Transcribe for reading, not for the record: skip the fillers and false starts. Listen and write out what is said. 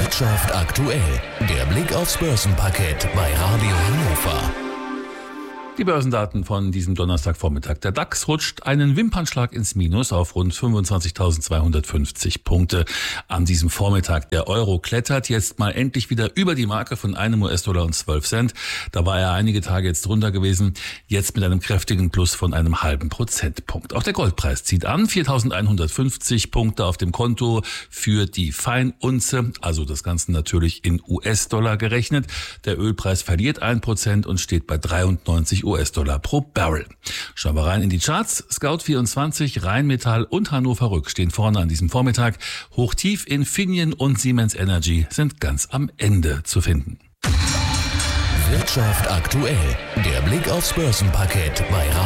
Wirtschaft aktuell. Der Blick aufs Börsenparkett bei Radio Hannover. Die Börsendaten von diesem Donnerstagvormittag. Der DAX rutscht einen Wimpernschlag ins Minus auf rund 25.250 Punkte an diesem Vormittag. Der Euro klettert jetzt mal endlich wieder über die Marke von einem US-Dollar und 12 Cent. Da war er einige Tage jetzt drunter gewesen, jetzt mit einem kräftigen Plus von einem halben Prozentpunkt. Auch der Goldpreis zieht an, 4.150 Punkte auf dem Konto für die Feinunze, also das Ganze natürlich in US-Dollar gerechnet. Der Ölpreis verliert 1% und steht bei 93 US-Dollar pro Barrel. Schauen wir rein in die Charts. Scout24, Rheinmetall und Hannover Rück stehen vorne an diesem Vormittag. Hochtief Infineon und Siemens Energy sind ganz am Ende zu finden. Wirtschaft aktuell. Der Blick aufs Börsenparkett bei